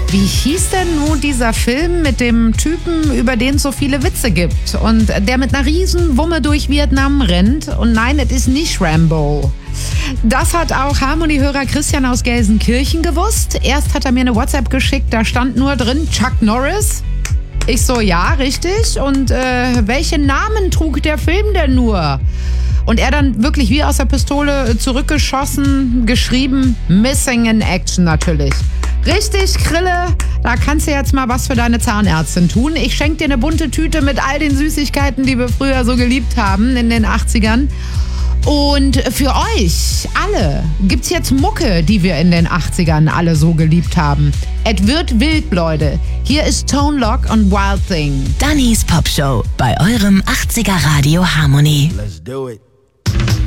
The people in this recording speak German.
Wie hieß denn nun dieser Film mit dem Typen, über den es so viele Witze gibt und der mit einer riesen Wumme durch Vietnam rennt? Und nein, es ist nicht Rambo. Das hat auch Harmony-Hörer Christian aus Gelsenkirchen gewusst. Erst hat er mir eine WhatsApp geschickt, da stand nur drin Chuck Norris. Ich so, ja, richtig. Und welchen Namen trug der Film denn nur? Und er dann wirklich wie aus der Pistole zurückgeschossen, geschrieben, Missing in Action natürlich. Richtig, Krille, da kannst du jetzt mal was für deine Zahnärztin tun. Ich schenke dir eine bunte Tüte mit all den Süßigkeiten, die wir früher so geliebt haben in den 80ern. Und für euch alle gibt's jetzt Mucke, die wir in den 80ern alle so geliebt haben. Es wird wild, Leute. Hier ist Tone Loc und Wild Thing. Dannys Popshow bei eurem 80er Radio Harmony. Let's do it.